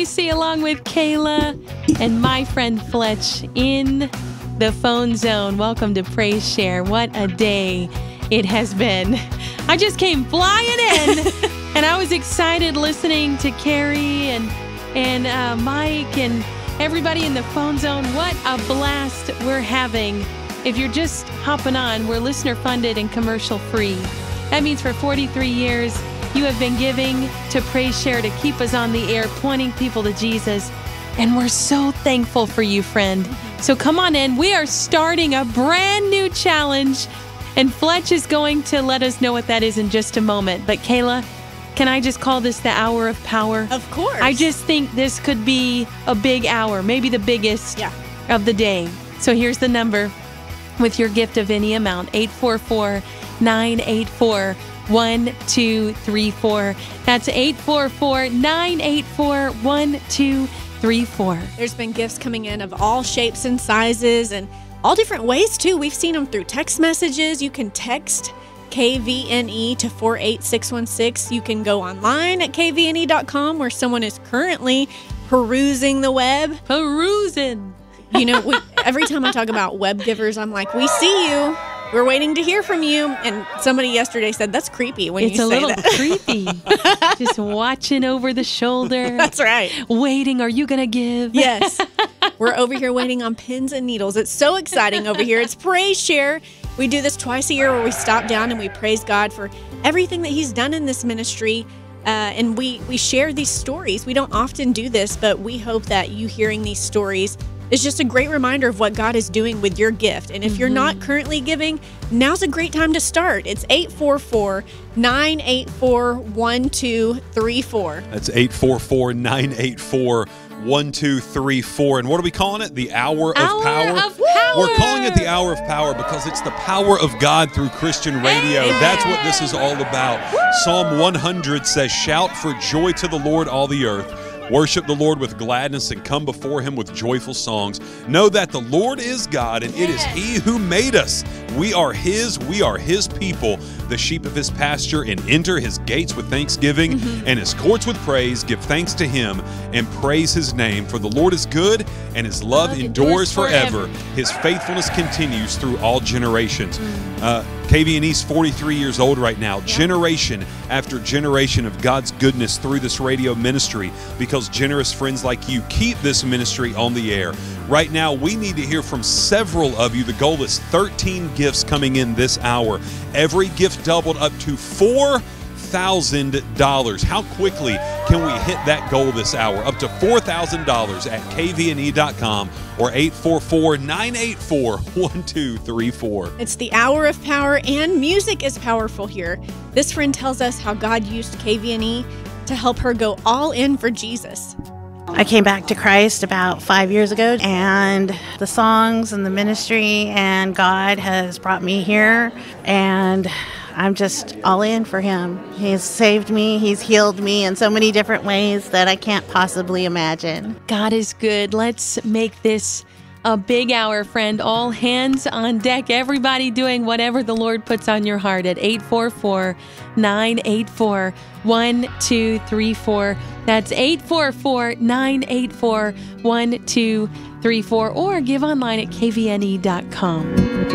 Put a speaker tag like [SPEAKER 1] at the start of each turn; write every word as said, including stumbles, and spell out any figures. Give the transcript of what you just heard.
[SPEAKER 1] Tracy along with Kayla and my friend Fletch in the phone zone. Welcome to Praise Share. What a day it has been. I just came flying in and I was excited listening to Carrie and, and uh, Mike and everybody in the phone zone. What a blast we're having. If you're just hopping on, we're listener funded and commercial free. That means for forty-three years, you have been giving to Praise Share to keep us on the air, pointing people to Jesus. And we're so thankful for you, friend. So come on in. We are starting a brand new challenge. And Fletch is going to let us know what that is in just a moment. But Kayla, can I just call this the hour of power?
[SPEAKER 2] Of course.
[SPEAKER 1] I just think this could be a big hour, maybe the biggest
[SPEAKER 2] yeah.
[SPEAKER 1] of the day. So here's the number with your gift of any amount, eight four four, nine eight four, one two three four. That's eight four four, nine eight four, one two three four.
[SPEAKER 2] There's been gifts coming in of all shapes and sizes and all different ways, too. We've seen them through text messages. You can text K V N E to four eight six one six. You can go online at K V N E dot com where someone is currently perusing the web.
[SPEAKER 1] Perusing.
[SPEAKER 2] You know, we, every time I talk about web givers, I'm like, we see you. We're waiting to hear from you. And somebody yesterday said, that's creepy when
[SPEAKER 1] it's
[SPEAKER 2] you say that.
[SPEAKER 1] It's a little creepy. Just watching over the shoulder.
[SPEAKER 2] That's right.
[SPEAKER 1] Waiting. Are you going to give?
[SPEAKER 2] Yes. We're over here waiting on pins and needles. It's so exciting over here. It's Praise Share. We do this twice a year where we stop down and we praise God for everything that he's done in this ministry. Uh, and we, we share these stories. We don't often do this, but we hope that you hearing these stories is just a great reminder of what God is doing with your gift. And if mm-hmm. you're not currently giving, now's a great time to start. It's eight four four, nine eight four, one two three four.
[SPEAKER 3] That's eight four four, nine eight four, one two three four. And what are we calling it? The Hour of
[SPEAKER 1] Hour
[SPEAKER 3] Power?
[SPEAKER 1] of Power.
[SPEAKER 3] We're calling it the Hour of Power because it's the power of God through Christian radio.
[SPEAKER 1] Amen.
[SPEAKER 3] That's what this is all about. Woo! Psalm one hundred says, "Shout for joy to the Lord, all the earth. Worship the Lord with gladness and come before him with joyful songs. Know that the Lord is God and it is he who made us. We are his, we are his people, the sheep of his pasture, and enter his gates with thanksgiving mm-hmm. and his courts with praise. Give thanks to him and praise his name. For the Lord is good and his love, love endures, endures forever. forever. His faithfulness continues through all generations." Mm. Uh, K V N E's forty-three years old right now. Yeah. Generation after generation of God's goodness through this radio ministry, because generous friends like you keep this ministry on the air. Right now, we need to hear from several of you. The goal is thirteen gifts coming in this hour. Every gift doubled up to four thousand dollars. How quickly can we hit that goal this hour? Up to four thousand dollars at K V N E dot com or eight four four, nine eight four, one two three four.
[SPEAKER 2] It's the Hour of Power, and music is powerful here. This friend tells us how God used K V N E to help her go all in for Jesus.
[SPEAKER 4] I came back to Christ about five years ago, and the songs and the ministry and God has brought me here, and I'm just all in for him. He's saved me. He's healed me in so many different ways that I can't possibly imagine.
[SPEAKER 1] God is good. Let's make this a big hour, friend. All hands on deck. Everybody doing whatever the Lord puts on your heart at eight four four, nine eight four, one two three four. That's eight four four, nine eight four, one two three four. Or give online at K V N E dot com.